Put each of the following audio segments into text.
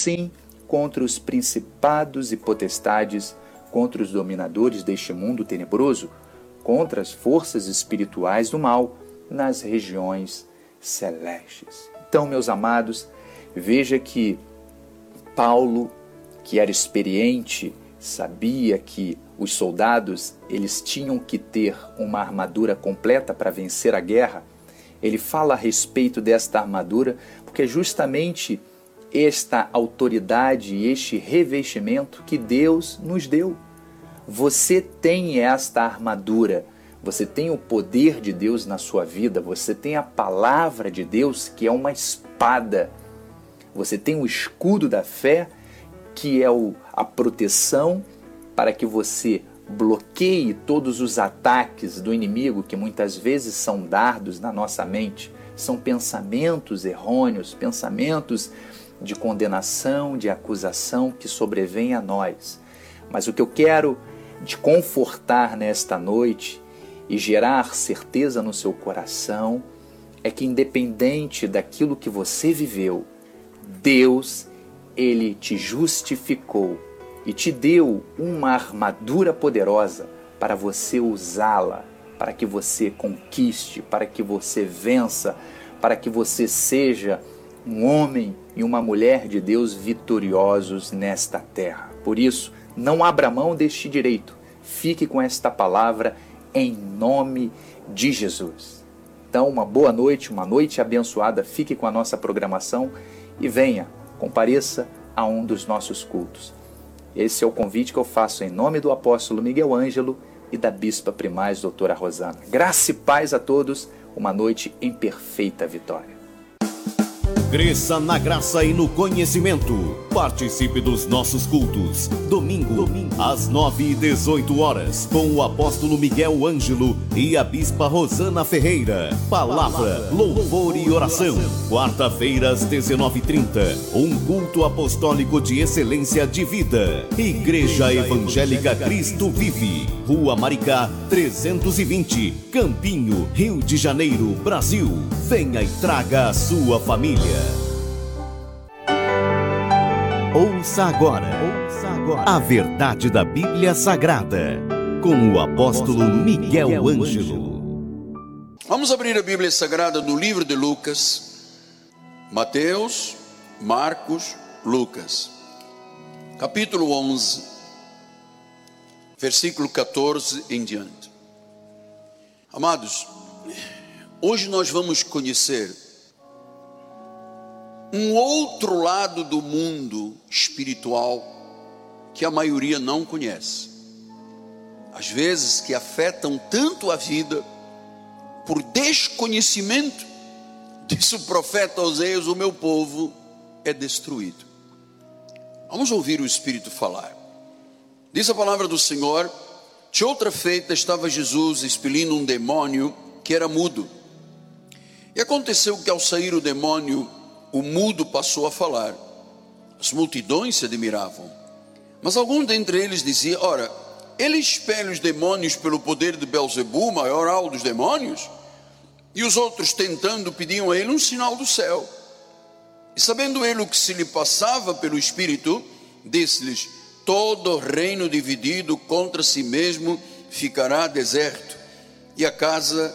sim contra os principados e potestades, contra os dominadores deste mundo tenebroso, contra as forças espirituais do mal nas regiões celestes. Então, meus amados, veja que Paulo, que era experiente, sabia que os soldados eles tinham que ter uma armadura completa para vencer a guerra. Ele fala a respeito desta armadura, porque é justamente esta autoridade e este revestimento que Deus nos deu. Você tem esta armadura, você tem o poder de Deus na sua vida, você tem a palavra de Deus, que é uma espada. Você tem o escudo da fé, que é a proteção para que você bloqueie todos os ataques do inimigo, que muitas vezes são dardos na nossa mente, são pensamentos errôneos, pensamentos de condenação, de acusação que sobrevêm a nós. Mas o que eu quero te confortar nesta noite e gerar certeza no seu coração é que, independente daquilo que você viveu, Deus, Ele te justificou e te deu uma armadura poderosa para você usá-la, para que você conquiste, para que você vença, para que você seja um homem e uma mulher de Deus vitoriosos nesta terra. Por isso, não abra mão deste direito. Fique com esta palavra em nome de Jesus. Então, uma boa noite, uma noite abençoada. Fique com a nossa programação e venha, compareça a um dos nossos cultos. Esse é o convite que eu faço em nome do apóstolo Miguel Ângelo e da bispa primaz doutora Rosana. Graça e paz a todos, uma noite em perfeita vitória. Cresça na graça e no conhecimento. Participe dos nossos cultos. Domingo, às 9h18, com o apóstolo Miguel Ângelo e a bispa Rosana Ferreira. Palavra, louvor e oração. Quarta-feira, às 19h30, um culto apostólico de excelência de vida. Igreja Evangélica Cristo Vive, Rua Maricá, 320, Campinho, Rio de Janeiro, Brasil. Venha e traga a sua família. Ouça agora a verdade da Bíblia Sagrada, com o apóstolo Miguel Ângelo. Vamos abrir a Bíblia Sagrada no livro de Lucas, Mateus, Marcos, Lucas, capítulo 11, versículo 14 em diante. Amados, hoje nós vamos conhecer um outro lado do mundo espiritual que a maioria não conhece. Às vezes que afetam tanto a vida por desconhecimento. Disse o profeta Oséias: o meu povo é destruído. Vamos ouvir o Espírito falar. Diz a palavra do Senhor: de outra feita estava Jesus expelindo um demônio que era mudo. E aconteceu que ao sair o demônio, o mudo passou a falar. As multidões se admiravam. Mas algum dentre eles dizia: ora, ele expele os demônios pelo poder de Belzebu, maioral dos demônios? E os outros, tentando, pediam a ele um sinal do céu. E sabendo ele o que se lhe passava pelo Espírito, disse-lhes: todo reino dividido contra si mesmo ficará deserto, e casa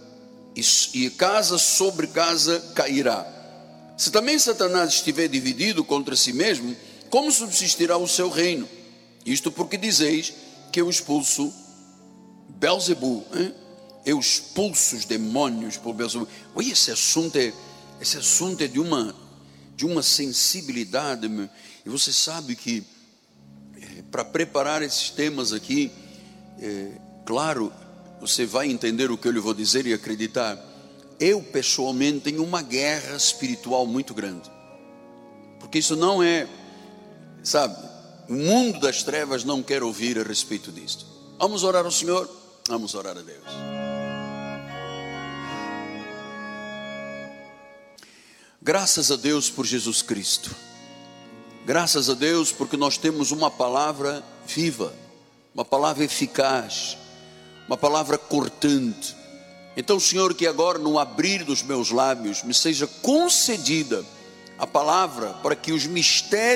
sobre casa cairá. Se também Satanás estiver dividido contra si mesmo, como subsistirá o seu reino? Isto porque dizeis que eu expulso Belzebu, eu expulso os demônios por Belzebu. Oi, esse assunto é de uma sensibilidade, meu. E você sabe que para preparar esses temas aqui, claro, você vai entender o que eu lhe vou dizer e acreditar. Eu pessoalmente tenho uma guerra espiritual muito grande, porque isso não é, sabe, o mundo das trevas não quer ouvir a respeito disto. Vamos orar ao Senhor, vamos orar a Deus. Graças a Deus por Jesus Cristo. Graças a Deus porque nós temos uma palavra viva, uma palavra eficaz, uma palavra cortante. Então, Senhor, que agora no abrir dos meus lábios me seja concedida a palavra para que os mistérios